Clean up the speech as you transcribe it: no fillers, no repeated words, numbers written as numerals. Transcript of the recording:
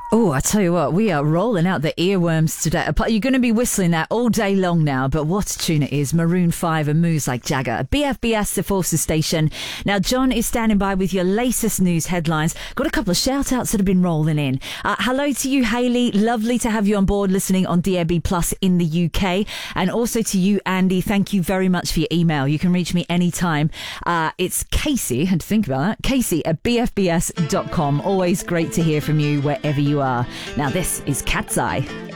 Oh, I tell you what, we are rolling out the earworms today. You're going to be whistling that all day long now, but what a tune it is. Maroon 5 and Moves Like Jagger. BFBS, the Forces Station. Now, John is standing by with your latest news headlines. Got a couple of shout-outs that have been rolling in. Hello to you, Hayley. Lovely to have you on board listening on DAB Plus in the UK. And also to you, Andy. Thank you very much for your email. You can reach me anytime. It's Casey, I had to think about that. Casey at bfbs.com. Always great to hear from you wherever you are. Now this is Cat's Eye.